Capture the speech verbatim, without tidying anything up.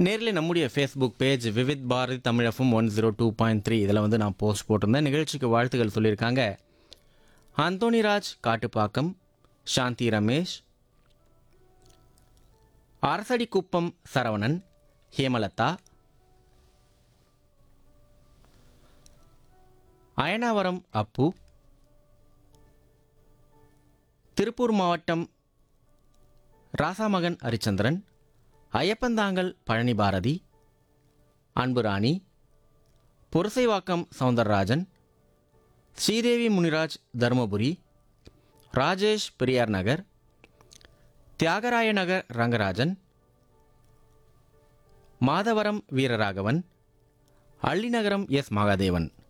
நேரில் நம்முடைய Facebook page Vividh Bharathi தமிழஃபம் one zero two point three இதில் வந்து நான் போஸ்ட் போட்டிருந்தேன். நிகழ்ச்சிக்கு வாழ்த்துக்கள் சொல்லியிருக்காங்க அந்தோணிராஜ் காட்டுப்பாக்கம், சாந்தி ரமேஷ், அரசடிக்குப்பம் சரவணன், ஹேமலதா, அயனாவரம் அப்பு, திருப்பூர் மாவட்டம் ராசாமகன் ஹரிச்சந்திரன், ஐயப்பந்தாங்கல் பழனி பாரதி, அன்புராணி, புரசைவாக்கம் சவுந்தரராஜன், ஸ்ரீதேவி முனிராஜ் தருமபுரி, ராஜேஷ் பெரியார் நகர், தியாகராய நகர் ரங்கராஜன், மாதவரம் வீரராகவன், அள்ளிநகரம் எஸ் மகாதேவன்.